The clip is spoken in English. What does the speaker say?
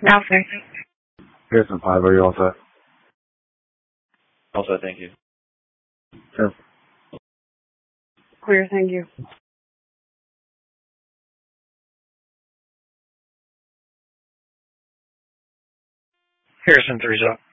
Now, sir. Harrison 5, are you all set? All set, thank you. Sure. Clear, thank you. Harrison 3's up.